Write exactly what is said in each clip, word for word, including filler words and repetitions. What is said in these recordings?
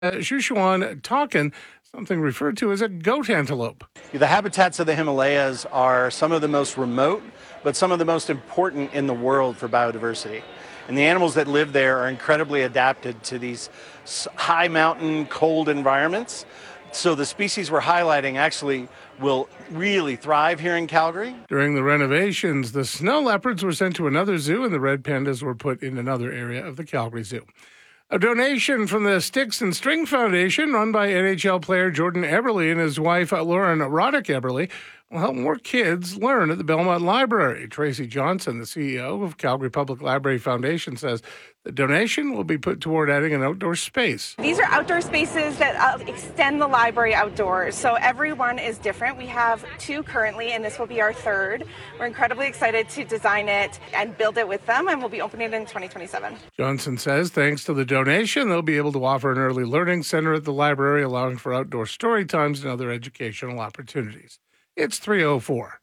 Uh, Sichuan takin, something referred to as a goat antelope. The habitats of the Himalayas are some of the most remote, but some of the most important in the world for biodiversity. And the animals that live there are incredibly adapted to these high mountain, cold environments. So the species we're highlighting actually will really thrive here in Calgary. During the renovations, the snow leopards were sent to another zoo and the red pandas were put in another area of the Calgary Zoo. A donation from the Sticks and String Foundation, run by N H L player Jordan Eberle and his wife, Lauren Roddick Eberle, will help more kids learn at the Belmont Library. Tracy Johnson, the C E O of Calgary Public Library Foundation, says the donation will be put toward adding an outdoor space. These are outdoor spaces that uh, extend the library outdoors, so everyone is different. We have two currently, and this will be our third. We're incredibly excited to design it and build it with them, and we'll be opening it in twenty twenty-seven. Johnson says thanks to the donation, they'll be able to offer an early learning center at the library, allowing for outdoor story times and other educational opportunities. It's three oh four.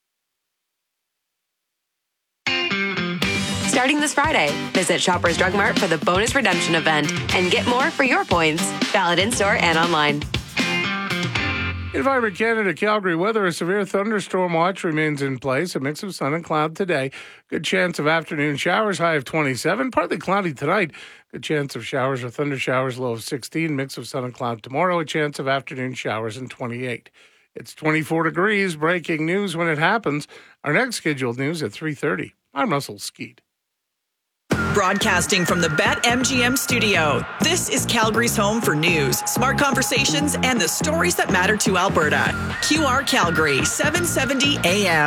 Starting this Friday, visit Shoppers Drug Mart for the bonus redemption event and get more for your points. Valid in-store and online. Environment Canada Calgary weather. A severe thunderstorm watch remains in place. A mix of sun and cloud today. Good chance of afternoon showers, high of twenty-seven. Partly cloudy tonight. Good chance of showers or thunder showers, low of sixteen. Mix of sun and cloud tomorrow. A chance of afternoon showers and twenty-eight. It's twenty-four degrees. Breaking news when it happens. Our next scheduled news at three thirty. I'm Russell Skeet. Broadcasting from the BetMGM studio, this is Calgary's home for news, smart conversations, and the stories that matter to Alberta. Q R Calgary, seven seventy A M.